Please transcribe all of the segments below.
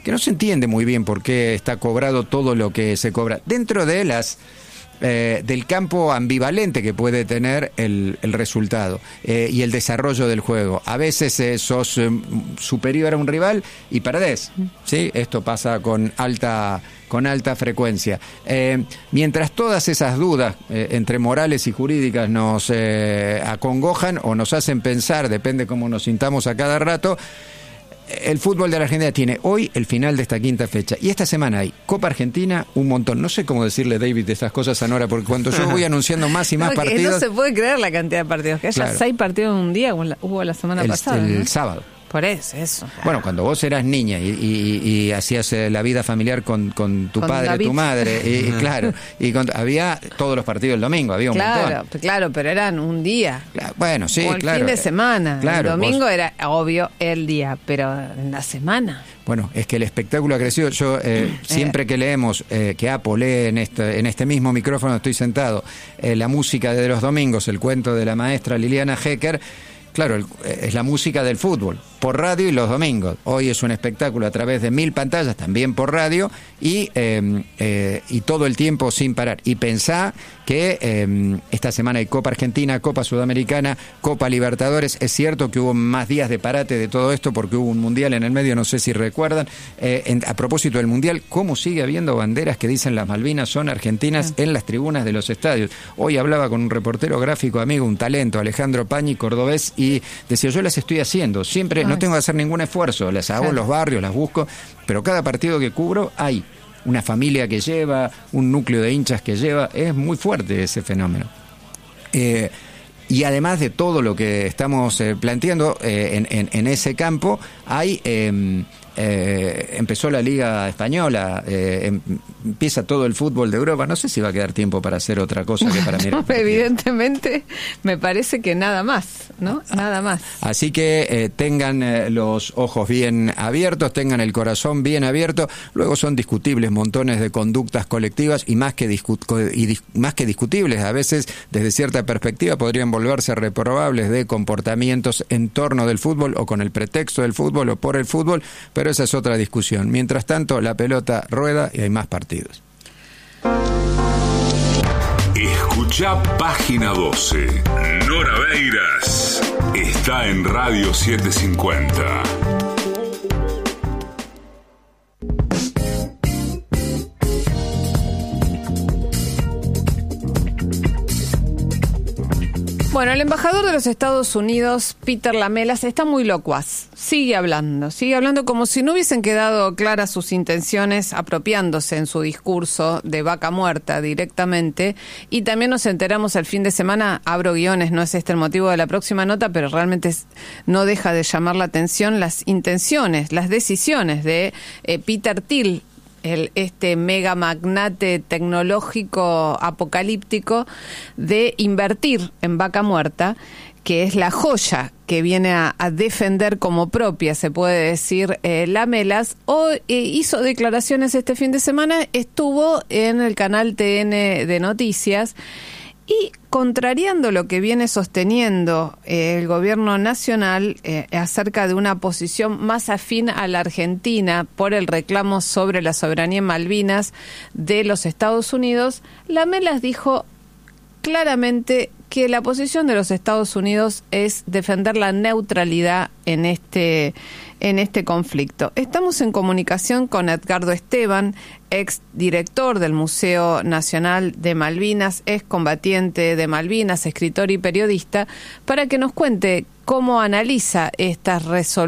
que no se entiende muy bien por qué está cobrado todo lo que se cobra. Dentro de del campo ambivalente que puede tener el resultado y el desarrollo del juego. A veces sos superior a un rival y perdés, ¿sí? Esto pasa con alta frecuencia. Mientras todas esas dudas entre morales y jurídicas nos acongojan o nos hacen pensar, depende cómo nos sintamos a cada rato, el fútbol de la Argentina tiene hoy el final de esta quinta fecha. Y esta semana hay Copa Argentina, un montón. No sé cómo decirle, David, de esas cosas a Nora, porque cuando yo voy anunciando más y más partidos... No se puede creer la cantidad de partidos. Que haya 6 partidos en un día, hubo la semana pasada. El sábado. Por eso. Bueno, cuando vos eras niña y hacías la vida familiar con tu padre, David. Tu madre, y claro, había todos los partidos el domingo, había un montón. Claro, pero eran un día. Bueno, sí, o el fin de semana. Claro, el domingo era obvio el día, pero en la semana. Bueno, es que el espectáculo ha crecido. Yo siempre que leemos, que Apo lee en este mismo micrófono, estoy sentado, la música de los domingos, el cuento de la maestra Liliana Hecker. Claro, es la música del fútbol, por radio y los domingos. Hoy es un espectáculo a través de 1000 pantallas, también por radio, y todo el tiempo sin parar. Y pensá que esta semana hay Copa Argentina, Copa Sudamericana, Copa Libertadores. Es cierto que hubo más días de parate de todo esto porque hubo un mundial en el medio, no sé si recuerdan. A propósito del mundial, ¿cómo sigue habiendo banderas que dicen las Malvinas son argentinas en las tribunas de los estadios? Hoy hablaba con un reportero gráfico amigo, un talento, Alejandro Pañi, cordobés, y decía, yo las estoy haciendo, siempre no tengo que hacer ningún esfuerzo, las hago en los barrios, las busco, pero cada partido que cubro hay una familia que lleva, un núcleo de hinchas que lleva, es muy fuerte ese fenómeno. Y además de todo lo que estamos planteando en ese campo, hay... empezó la Liga Española, empieza todo el fútbol de Europa. No sé si va a quedar tiempo para hacer otra cosa que para mirar. Evidentemente, me parece que nada más, ¿no? Nada más. Así que tengan los ojos bien abiertos, tengan el corazón bien abierto. Luego son discutibles montones de conductas colectivas y más que discutibles, a veces desde cierta perspectiva podrían volverse reprobables de comportamientos en torno del fútbol o con el pretexto del fútbol o por el fútbol, pero esa es otra discusión. Mientras tanto, la pelota rueda y hay más partidos. Escucha Página 12. Nora Beiras está en Radio 750. Bueno, el embajador de los Estados Unidos, Peter Lamelas, está muy locuaz. Sigue hablando como si no hubiesen quedado claras sus intenciones, apropiándose en su discurso de vaca muerta directamente. Y también nos enteramos el fin de semana, abro guiones, no es este el motivo de la próxima nota, pero realmente no deja de llamar la atención las intenciones, las decisiones de Peter Thiel, este mega magnate tecnológico apocalíptico, de invertir en vaca muerta, que es la joya que viene a defender como propia, se puede decir, Lamelas. Hizo declaraciones este fin de semana, estuvo en el canal TN de Noticias, y contrariando lo que viene sosteniendo el gobierno nacional acerca de una posición más afín a la Argentina por el reclamo sobre la soberanía en Malvinas de los Estados Unidos, Lamelas dijo claramente que la posición de los Estados Unidos es defender la neutralidad en este conflicto. Estamos en comunicación con Edgardo Esteban, ex director del Museo Nacional de Malvinas, ex combatiente de Malvinas, escritor y periodista, para que nos cuente cómo analiza estas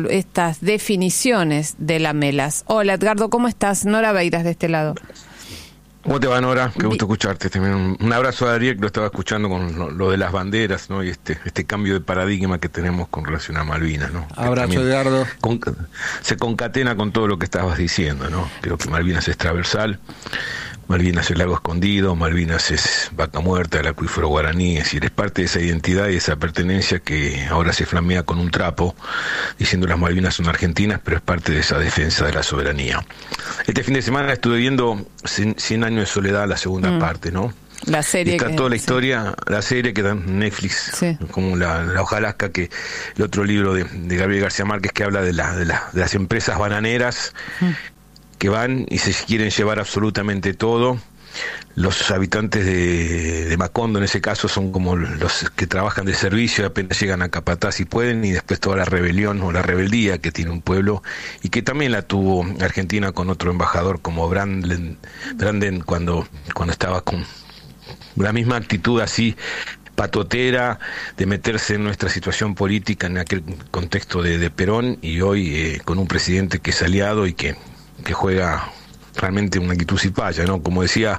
definiciones de Lamelas. Hola Edgardo, ¿cómo estás? Nora Beiras de este lado. ¿Cómo te va, Nora? Qué gusto escucharte. También un abrazo a Ariel, que lo estaba escuchando con lo de las banderas, ¿no? Y este cambio de paradigma que tenemos con relación a Malvinas, ¿no? Abrazo, Edgardo. Se concatena con todo lo que estabas diciendo, ¿no? Creo que Malvinas es transversal, Malvinas es lago escondido, Malvinas es vaca muerta, el acuífero guaraní, es decir, es parte de esa identidad y esa pertenencia que ahora se flamea con un trapo, diciendo las Malvinas son argentinas, pero es parte de esa defensa de la soberanía. Este fin de semana estuve viendo 100 años de soledad, la segunda parte, ¿no? La serie. Está toda la historia, la serie que da en Netflix, como la hojarasca, que el otro libro de Gabriel García Márquez, que habla de las empresas bananeras que van y se quieren llevar absolutamente todo. Los habitantes de Macondo, en ese caso, son como los que trabajan de servicio, apenas llegan a capataz y pueden, y después toda la rebelión o la rebeldía que tiene un pueblo, y que también la tuvo Argentina con otro embajador como Branden cuando estaba con la misma actitud así patotera de meterse en nuestra situación política en aquel contexto de Perón, y hoy con un presidente que es aliado y que juega realmente una actitud cipaya, ¿no? Como decía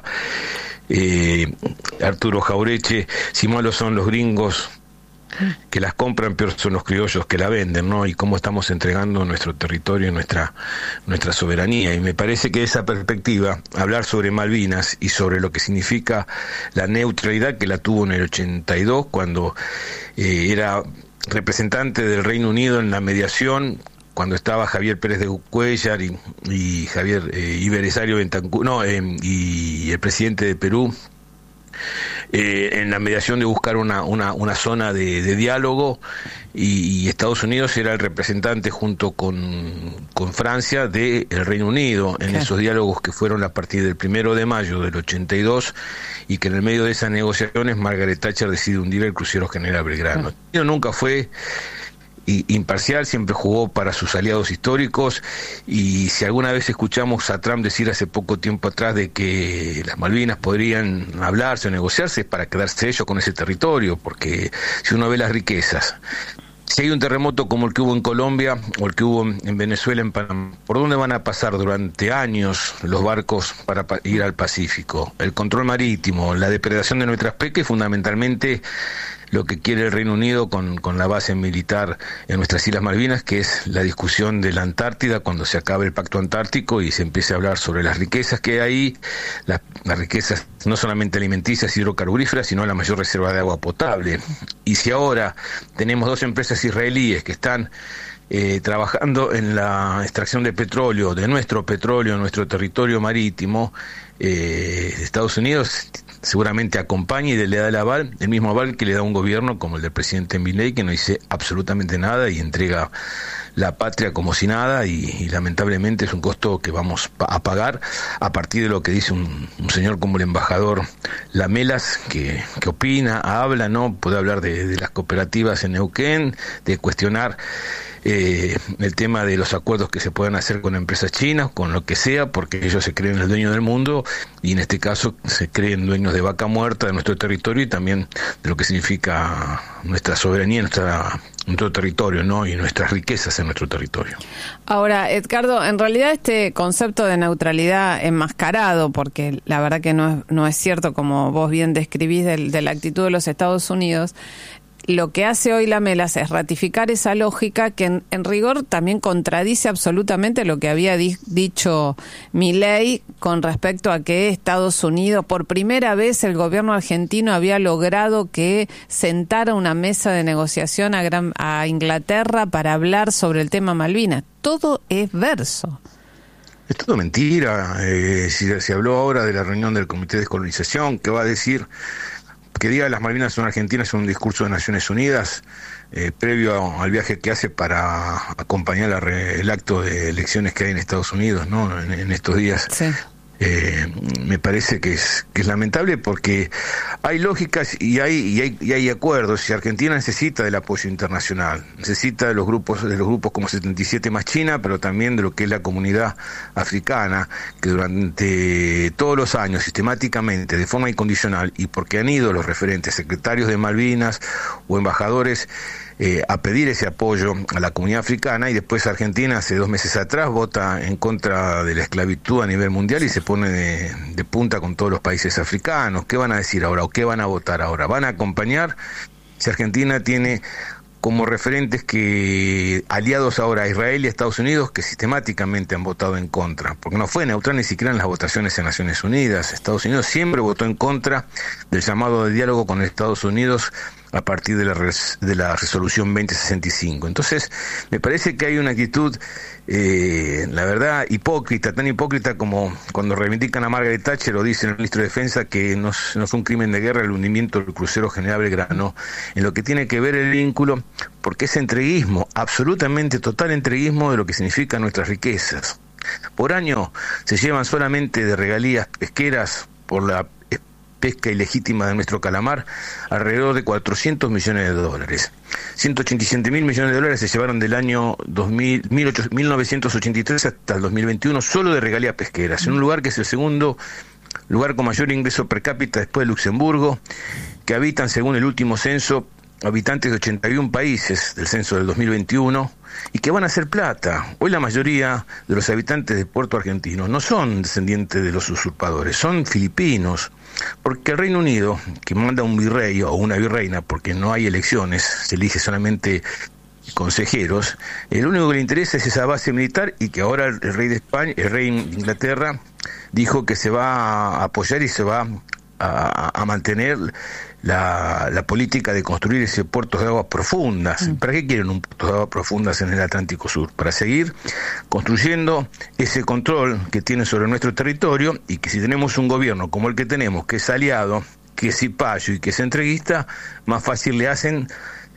Arturo Jaureche, si malos son los gringos que las compran, peor son los criollos que la venden, ¿no? Y cómo estamos entregando nuestro territorio, nuestra soberanía. Y me parece que esa perspectiva, hablar sobre Malvinas y sobre lo que significa la neutralidad, que la tuvo en el 82, cuando era representante del Reino Unido en la mediación, cuando estaba Javier Pérez de Cuéllar y Javier Iberesario Bentancur, y el presidente de Perú, en la mediación de buscar una zona de diálogo, y Estados Unidos era el representante junto con Francia del Reino Unido en esos diálogos que fueron a partir del 1 de mayo del 82, y que en el medio de esas negociaciones Margaret Thatcher decide hundir el crucero General Belgrano. Nunca fue imparcial, siempre jugó para sus aliados históricos, y si alguna vez escuchamos a Trump decir hace poco tiempo atrás de que las Malvinas podrían hablarse o negociarse, es para quedarse ellos con ese territorio, porque si uno ve las riquezas, si hay un terremoto como el que hubo en Colombia o el que hubo en Venezuela, en Panamá, ¿por dónde van a pasar durante años los barcos para ir al Pacífico? El control marítimo, la depredación de nuestras pescas, y fundamentalmente lo que quiere el Reino Unido con la base militar en nuestras Islas Malvinas, que es la discusión de la Antártida cuando se acabe el Pacto Antártico y se empiece a hablar sobre las riquezas que hay ahí, las riquezas no solamente alimenticias y hidrocarburíferas, sino la mayor reserva de agua potable. Y si ahora tenemos 2 empresas israelíes que están trabajando en la extracción de petróleo, de nuestro petróleo en nuestro territorio marítimo, Estados Unidos seguramente acompaña y le da el aval, el mismo aval que le da un gobierno como el del presidente Milei, que no dice absolutamente nada y entrega la patria como si nada, y lamentablemente es un costo que vamos a pagar a partir de lo que dice un señor como el embajador Lamelas, que opina, habla, ¿no? Puede hablar de las cooperativas en Neuquén, de cuestionar el tema de los acuerdos que se puedan hacer con empresas chinas, con lo que sea, porque ellos se creen el dueño del mundo, y en este caso se creen dueños de vaca muerta de nuestro territorio, y también de lo que significa nuestra soberanía, nuestro territorio, ¿no? Y nuestras riquezas en nuestro territorio. Ahora, Edgardo, en realidad este concepto de neutralidad enmascarado, porque la verdad que no es cierto, como vos bien describís, de la actitud de los Estados Unidos, lo que hace hoy Lamelas es ratificar esa lógica que en rigor también contradice absolutamente lo que había dicho Milei con respecto a que Estados Unidos, por primera vez el gobierno argentino había logrado que sentara una mesa de negociación a Inglaterra para hablar sobre el tema Malvinas. Todo es verso. Es todo mentira. Se habló ahora de la reunión del Comité de Descolonización, que va a decir que diga las Malvinas son argentinas en un discurso de Naciones Unidas previo al viaje que hace para acompañar el acto de elecciones que hay en Estados Unidos, ¿no? En estos días. Sí. Me parece que es lamentable, porque hay lógicas y hay acuerdos, y Argentina necesita del apoyo internacional, necesita de los grupos como 77 más China, pero también de lo que es la comunidad africana, que durante todos los años sistemáticamente, de forma incondicional, y porque han ido los referentes secretarios de Malvinas o embajadores a pedir ese apoyo a la comunidad africana, y después Argentina hace 2 meses atrás vota en contra de la esclavitud a nivel mundial y se pone de punta con todos los países africanos. ¿Qué van a decir ahora o qué van a votar ahora? ¿Van a acompañar? Si Argentina tiene como referentes que aliados ahora a Israel y a Estados Unidos, que sistemáticamente han votado en contra, porque no fue neutral ni siquiera en las votaciones en Naciones Unidas. Estados Unidos siempre votó en contra del llamado de diálogo con Estados Unidos a partir de la resolución 2065. Entonces, me parece que hay una actitud, la verdad, hipócrita, tan hipócrita como cuando reivindican a Margaret Thatcher o dicen el ministro de Defensa que no fue un crimen de guerra el hundimiento del crucero General Belgrano, en lo que tiene que ver el vínculo, porque es entreguismo, absolutamente total entreguismo de lo que significan nuestras riquezas. Por año se llevan solamente de regalías pesqueras por la pesca ilegítima de nuestro calamar alrededor de $400 millones. 187.000 millones de dólares se llevaron del año 1983 hasta el 2021 solo de regalías pesqueras, en un lugar que es el segundo lugar con mayor ingreso per cápita después de Luxemburgo, que habitan, según el último censo, habitantes de 81 países del censo del 2021 y que van a hacer plata. Hoy la mayoría de los habitantes de Puerto Argentino no son descendientes de los usurpadores, son filipinos, porque el Reino Unido, que manda un virrey o una virreina, porque no hay elecciones, se elige solamente consejeros, lo único que le interesa es esa base militar, y que ahora el rey de España, el rey de Inglaterra, dijo que se va a apoyar y se va a mantener la política de construir ese puertos de aguas profundas. ¿Para qué quieren un puerto de aguas profundas en el Atlántico Sur? Para seguir construyendo ese control que tienen sobre nuestro territorio, y que si tenemos un gobierno como el que tenemos, que es aliado, que es cipayo y que es entreguista, más fácil le hacen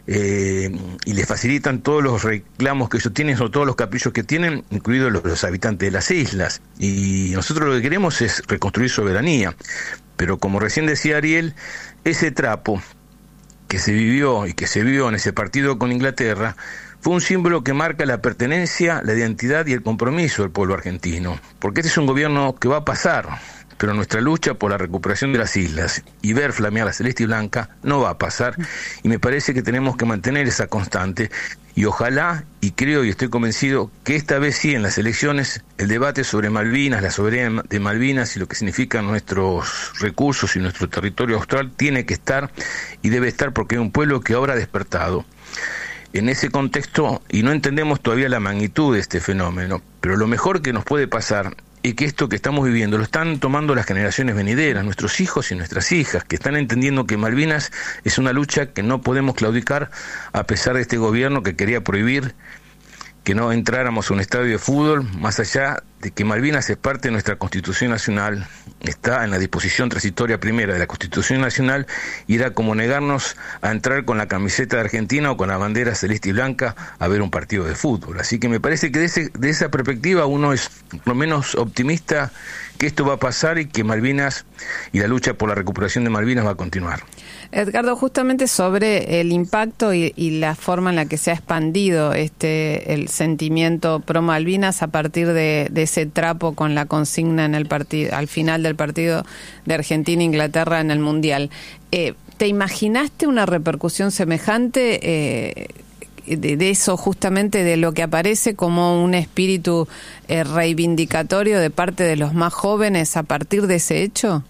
y les facilitan todos los reclamos que ellos tienen o todos los caprichos que tienen, incluidos los habitantes de las islas. Y nosotros lo que queremos es reconstruir soberanía. Pero como recién decía Ariel, ese trapo que se vivió y que se vio en ese partido con Inglaterra fue un símbolo que marca la pertenencia, la identidad y el compromiso del pueblo argentino. Porque este es un gobierno que va a pasar, pero nuestra lucha por la recuperación de las islas y ver flamear la celeste y blanca no va a pasar, y me parece que tenemos que mantener esa constante, y ojalá, y creo y estoy convencido, que esta vez sí en las elecciones el debate sobre Malvinas, la soberanía de Malvinas y lo que significan nuestros recursos y nuestro territorio austral tiene que estar y debe estar, porque hay un pueblo que ahora ha despertado. En ese contexto, y no entendemos todavía la magnitud de este fenómeno, pero lo mejor que nos puede pasar es que esto que estamos viviendo lo están tomando las generaciones venideras, nuestros hijos y nuestras hijas, que están entendiendo que Malvinas es una lucha que no podemos claudicar, a pesar de este gobierno que quería prohibir que no entráramos a un estadio de fútbol, más allá de que Malvinas es parte de nuestra Constitución Nacional, está en la disposición transitoria primera de la Constitución Nacional, y era como negarnos a entrar con la camiseta de Argentina o con la bandera celeste y blanca a ver un partido de fútbol. Así que me parece que de esa perspectiva uno es por lo menos optimista que esto va a pasar y que Malvinas y la lucha por la recuperación de Malvinas va a continuar. Edgardo, justamente sobre el impacto y la forma en la que se ha expandido el sentimiento pro Malvinas a partir de ese trapo con la consigna en el partido, al final del partido de Argentina-Inglaterra en el Mundial. ¿Te imaginaste una repercusión semejante de eso, justamente de lo que aparece como un espíritu reivindicatorio de parte de los más jóvenes a partir de ese hecho?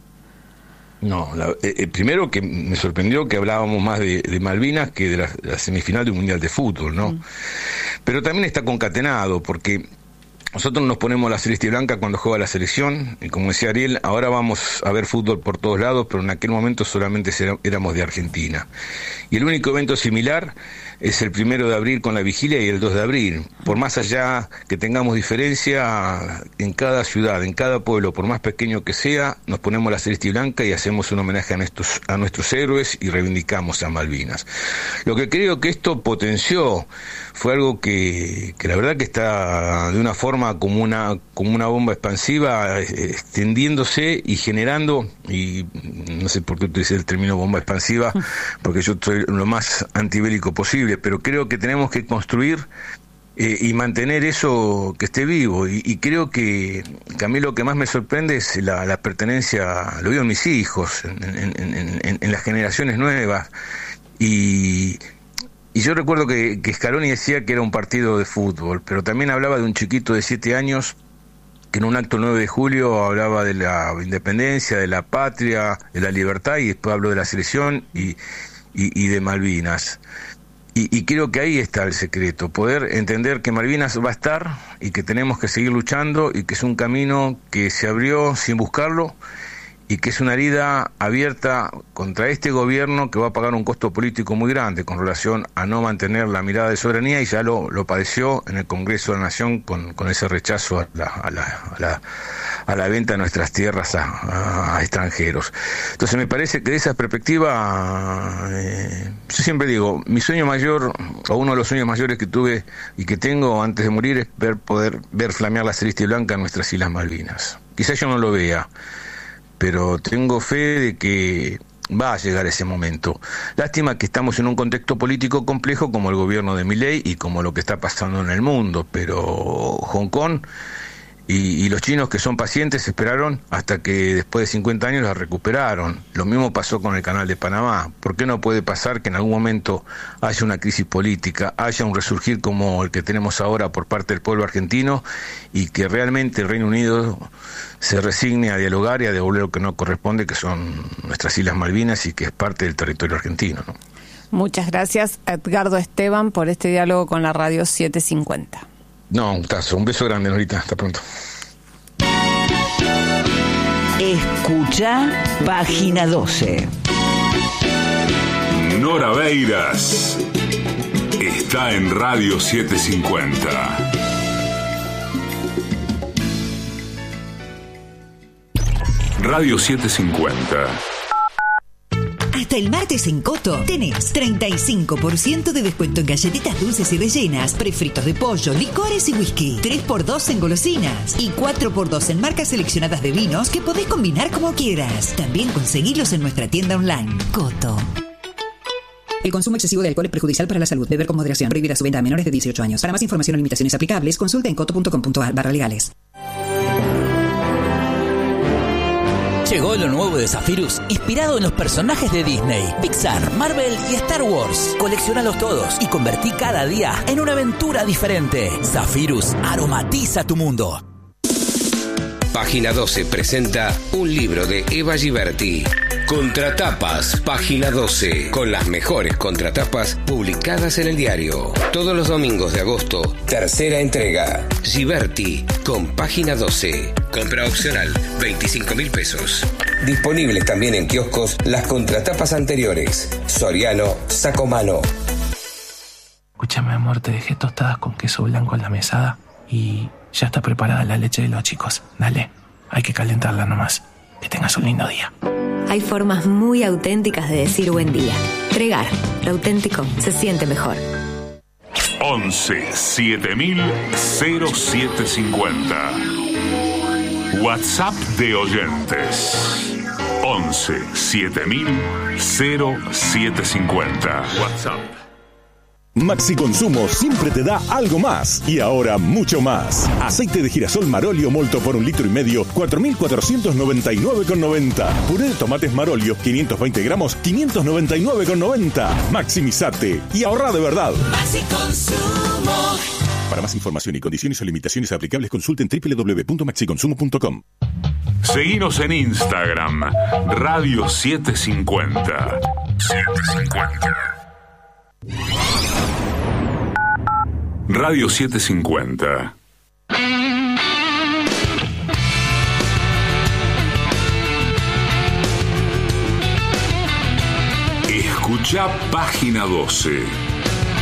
No, primero que me sorprendió que hablábamos más de Malvinas que de la semifinal de un Mundial de Fútbol, ¿no? Pero también está concatenado, porque nosotros nos ponemos la celeste y blanca cuando juega la selección, y como decía Ariel, ahora vamos a ver fútbol por todos lados, pero en aquel momento solamente éramos de Argentina. Y el único evento similar es el 1 de abril con la vigilia y el 2 de abril. Por más allá que tengamos diferencia, en cada ciudad, en cada pueblo, por más pequeño que sea, nos ponemos la celeste y blanca y hacemos un homenaje a nuestros héroes y reivindicamos a Malvinas. Lo que creo que esto potenció fue algo que la verdad que está de una forma como una bomba expansiva, extendiéndose y generando, y no sé por qué utilicé el término bomba expansiva, porque yo soy lo más antibélico posible, pero creo que tenemos que construir y mantener eso que esté vivo, y creo que a mí lo que más me sorprende es la pertenencia, lo veo en mis hijos, en las generaciones nuevas, y yo recuerdo que Scaloni decía que era un partido de fútbol, pero también hablaba de un chiquito de 7 años que en un acto el 9 de julio hablaba de la independencia, de la patria, de la libertad, y después habló de la selección y de Malvinas. Y creo que ahí está el secreto, poder entender que Malvinas va a estar y que tenemos que seguir luchando, y que es un camino que se abrió sin buscarlo, y que es una herida abierta contra este gobierno que va a pagar un costo político muy grande con relación a no mantener la mirada de soberanía, y ya lo padeció en el Congreso de la Nación con ese rechazo a a la venta de nuestras tierras a extranjeros. Entonces me parece que de esa perspectiva, yo siempre digo, mi sueño mayor, o uno de los sueños mayores que tuve y que tengo antes de morir, es poder ver flamear la celeste y blanca en nuestras Islas Malvinas. Quizás yo no lo vea, pero tengo fe de que va a llegar ese momento. Lástima que estamos en un contexto político complejo como el gobierno de Milei y como lo que está pasando en el mundo, pero Hong Kong y los chinos, que son pacientes, esperaron hasta que después de 50 años la recuperaron. Lo mismo pasó con el Canal de Panamá. ¿Por qué no puede pasar que en algún momento haya una crisis política, haya un resurgir como el que tenemos ahora por parte del pueblo argentino, y que realmente el Reino Unido se resigne a dialogar y a devolver lo que no corresponde, que son nuestras Islas Malvinas y que es parte del territorio argentino, ¿no? Muchas gracias, Edgardo Esteban, por este diálogo con la Radio 750. No, un tazo, un beso grande, Norita, hasta pronto. Escucha Página 12. Nora Beiras está en Radio 750. Radio 750. Hasta el martes en Coto tenés 35% de descuento en galletitas dulces y rellenas, prefritos de pollo, licores y whisky, 3x2 en golosinas y 4x2 en marcas seleccionadas de vinos que podés combinar como quieras. También conseguilos en nuestra tienda online. Coto. El consumo excesivo de alcohol es perjudicial para la salud. Beber con moderación. Prohibida su venta a menores de 18 años. Para más información o limitaciones aplicables, consulta en coto.com.ar/legales. Llegó lo nuevo de Zephyrus, inspirado en los personajes de Disney, Pixar, Marvel y Star Wars. Coleccionalos todos y convertí cada día en una aventura diferente. Zephyrus aromatiza tu mundo. Página 12 presenta un libro de Eva Giberti. Contratapas, Página 12, con las mejores contratapas publicadas en el diario. Todos los domingos de agosto, tercera entrega. Giberti, con Página 12. Compra opcional, 25.000 pesos. Disponibles también en kioscos las contratapas anteriores. Soriano, Sacomano. Escúchame, amor, te dejé tostadas con queso blanco en la mesada y ya está preparada la leche de los chicos. Dale, hay que calentarla nomás. Que tengas un lindo día. Hay formas muy auténticas de decir buen día. Tregar, lo auténtico se siente mejor. 11 7000 0750. WhatsApp de oyentes. 11 7000 0750. WhatsApp. Maxi Consumo siempre te da algo más. Y ahora mucho más. Aceite de girasol Marolio Molto por 1,5 litros, 4.499,90. Puré de tomates Marolio, 520 gramos, 599,90. Maximizate y ahorra de verdad. Maxi Consumo. Para más información y condiciones o limitaciones aplicables, consulten www.maxiconsumo.com. Seguinos en Instagram, Radio 750. 750. Radio 750. Escucha Página 12.